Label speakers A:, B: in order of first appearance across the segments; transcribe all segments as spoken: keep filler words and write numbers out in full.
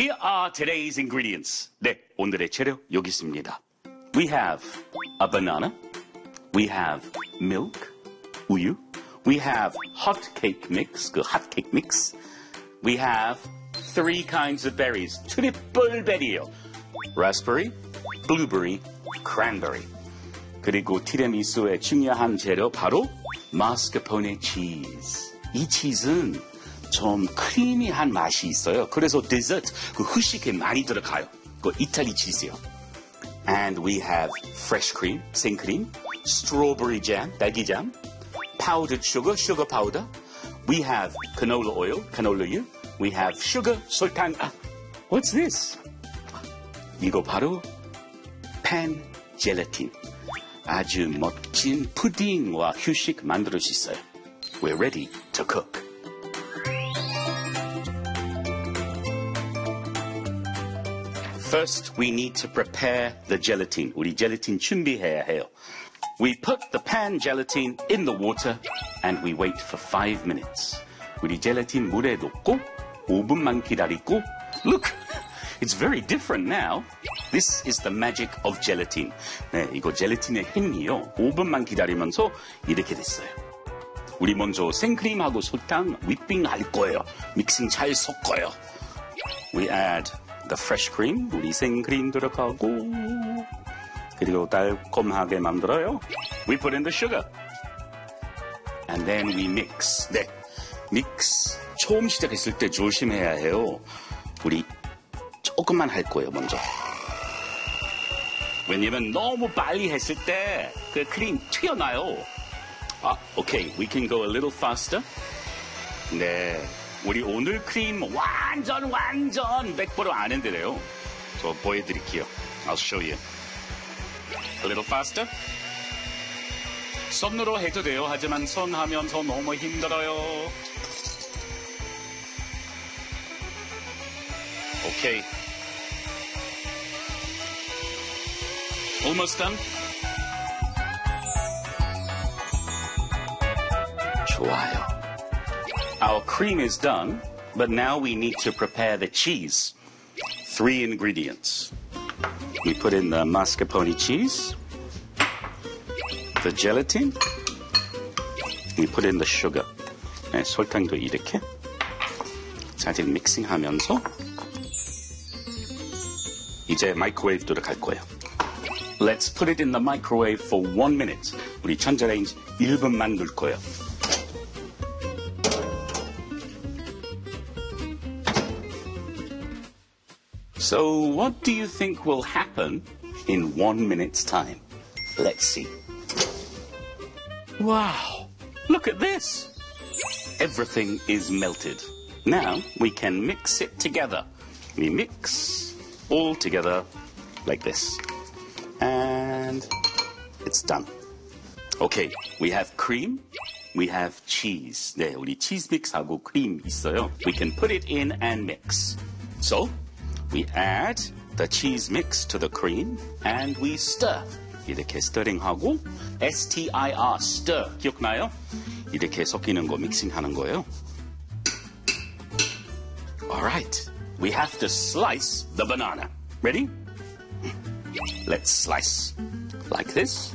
A: Here are today's ingredients. 네, 오늘의 재료 여기 있습니다. We have a banana. We have milk, 우유. We have hot cake mix, 그 hot cake mix. We have three kinds of berries. 트리플 베리요. Raspberry, blueberry, cranberry. 그리고 티라미수의 중요한 재료 바로 마스카포네 치즈. 이 치즈는 좀 크리미한 맛이 있어요. 그래서 디저트, 그 후식에 많이 들어가요. 그 이탈리 치즈요. And we have fresh cream, 생크림, strawberry jam, 딸기잼, powdered sugar, sugar powder. We have canola oil, canola유. We have sugar, 설탕. 아, what's this? 이거 바로 pan 젤라틴. 아주 멋진 푸딩과 휴식 만들 수 있어요. We're ready to cook. First, we need to prepare the gelatin. 우리 젤라틴 준비해야 해요. We put the pan gelatin in the water and we wait for five minutes. 우리 젤라틴 물에 넣고 오 분만 기다리고 Look! It's very different now. This is the magic of gelatin. 네, 이거 젤라틴의 힘이요. 오 분만 기다리면서 이렇게 됐어요. 우리 먼저 생크림하고 설탕 whipping 할 거예요. 믹싱 잘 섞어요. We add the fresh cream. 우리 생크림 들어가고 그리고 달콤하게 만들어요. We put in the sugar. And then we mix. 네, mix. 처음 시작했을 때 조심해야 해요. 우리 조금만 할 거예요, 먼저. 왜냐면 너무 빨리 했을 때 그 크림 튀어나요. 아, 오케이. We can go a little faster. 네. 우리 오늘 크림 완전 완전 백 퍼센트 아는데요. 저 보여드릴게요. I'll show you. A little faster. 손으로 해도 돼요. 하지만 손 하면서 너무 힘들어요. 오케이. Almost done. 좋아요. Our cream is done, but now we need to prepare the cheese. Three ingredients. We put in the mascarpone cheese, the gelatin, we put in the sugar. 네, 설탕도 이렇게 자, 지금 믹싱하면서 이제 마이크로웨이브 들어갈 거예요. Let's put it in the microwave for one minute. 우리 전자레인지 일 분만 넣을 거예요. So what do you think will happen in one minute's time? Let's see. Wow, look at this. Everything is melted. Now we can mix it together. We mix all together like this. And it's done. Okay, we have cream. We have cheese. 네, 우리 cheese mix하고 크림 있어요. We can put it in and mix. So, we add the cheese mix to the cream and we stir. 이렇게 stirring하고 S T I R, stir. 기억나요? 이렇게 섞이는 거 믹싱하는 거예요. Alright, we have to slice the banana. Ready? Let's slice like this.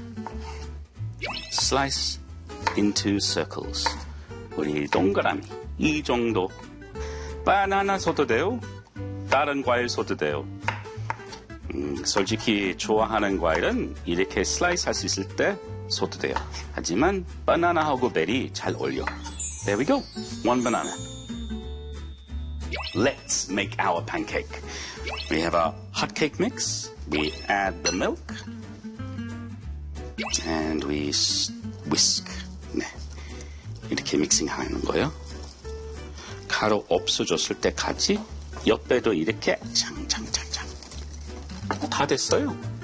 A: Slice into circles. 우리 동그라미 이 정도. 바나나 써도 돼요. 다른 과일 써도 돼요. 음, 솔직히 좋아하는 과일은 이렇게 슬라이스 할 수 있을 때 써도 돼요. 하지만 바나나하고 베리 잘 어울려. There we go. One banana. Let's make our pancake. We have our hot cake mix. We add the milk. And we whisk. 네. 이렇게 믹싱하는 거예요. 가루 없어졌을 때까지 옆에도 이렇게 장장장장 다 됐어요.